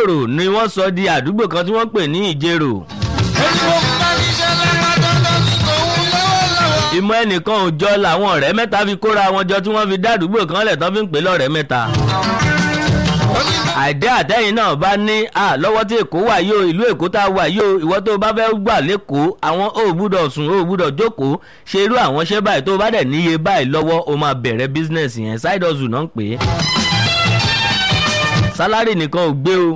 ìjérò ni wọ́n sọ di àdúgbò kan tí wọ́n pè ní ìjérò. ìmọ̀ ẹnìkan ò jọ làwọn ọ̀rẹ́ mẹ́ta fi kóra wọn jọ tí wọ́n fi dá àdúgbò kan lẹ̀ tán fi ń pè lọ́rẹ́ mẹ́ta. àìdẹ́ àtẹ́yìn náà bá ní lọ́wọ́ tí èkó wà yóò ìlú èkó tá a wà yóò ìwọ tó bá fẹ́ gbà lẹ́kọ̀ọ́ àwọn ò gbúdọ̀ sùn ò gbúdọ̀ jókòó ṣe irú àwọn ṣẹ́ báyìí tó bá dẹ̀ níye báyìí lọ́wọ́ o máa bẹ̀rẹ̀ bísínẹ́sì yẹn side hustle náà ń pè é. sálárì nìkan ò gbé o.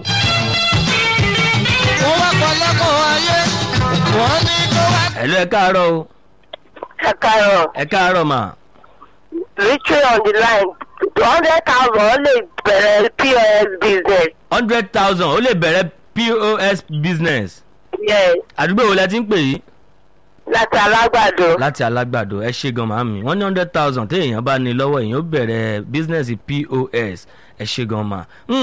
wọ́n wá pọ̀ lẹ́kọ̀ọ́ ayé wọ́n ní kó wá. ẹ̀lú ẹ káàárọ̀ o. ẹ káàárọ̀. ẹ káàárọ̀ mà. Richard on the line 100,000 ó lè bẹ̀rẹ̀ POS business. 100,000 ó lè bẹ̀rẹ̀ POS business. Yes. àdúgbò wo la ti ń pè yìí. láti alágbàdo. láti alágbàdo ẹ ṣe gan màámi wọ́n ní 100,000 tí èèyàn bá ní lọ́wọ́ èèyàn ó bẹ̀rẹ̀ business POS ẹ ṣe gan mà.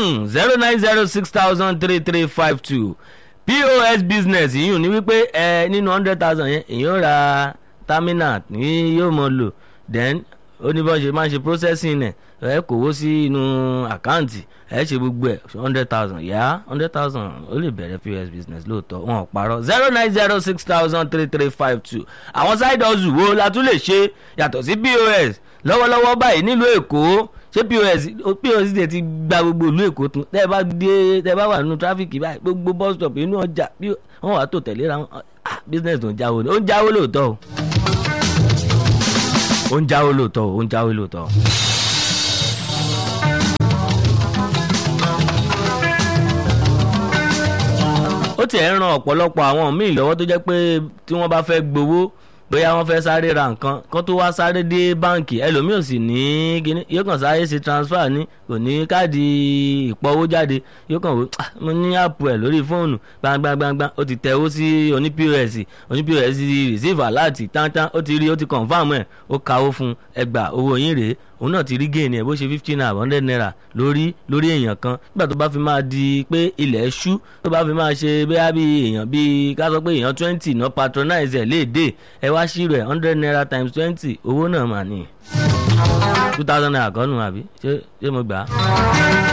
09060003352 POS business yìí ní wípé nínú 100,000 yẹn èèyàn ra terminal ní yóò mọ lò then ó ní bọ́n ṣe máa ń ṣe processing ẹ̀ kòwó sí inú àkáǹtì ẹ̀ ṣe gbogbo ẹ̀ 100,000 yá 100,000 ó lè bẹ̀rẹ̀ POS business lóòótọ́ wọn ò parọ́ 09060003352 àwọn side hustle wo la tún lè ṣe yàtọ̀ sí POS lọ́wọ́lọ́wọ́ báyìí nílùú Èkó ṣé POS ti gba gbogbo ìlú Èkó tún tẹ́ ẹ bá wà nínú tráfíkì báyìí gbogbo bus stop inú ọjà wọ́n wà tó tẹ̀léra wọn business tó ń jáwó ni ó ń jáwó lóòótọ́ o. ó ń jáwé lóòótọ́. ó tiẹ̀ ń ran ọ̀pọ̀lọpọ̀ àwọn míì lọ́wọ́ tó jẹ́ pé tí wọ́n bá fẹ́ gbowó bóyá wọ́n fẹ́ sáré ra nǹkan kó tó wá sáré dé báǹkì ẹlòmíì ò sì ní kíní yóò kàn sáré ṣe transfer ní kò ní káàdì ìpọ́wó jáde yóò kàn wò mo ní áàpù ẹ̀ lórí fóònù gbangbangbangban ó ti tẹ̀wó sí oní POS receive alert tántán ó ti rí ó ti confam ẹ̀ ó kawó fún ẹgbà owó yín rèé òun náà ti rí géènì ẹ̀ bó ṣe 15 naira 100 naira lórí èèyàn kan nígbà tó bá fi máa di pé ilẹ̀ ṣú tó bá fi máa ṣe bóyá bí èèyàn bíi ká sọ pé èèyàn 20 náà patronize ẹ̀ léde ẹ wá ṣírò ẹ̀ 100 naira times 20 owó náà mà ní 2,000 naira kan nù àbí ṣé mo gbà á.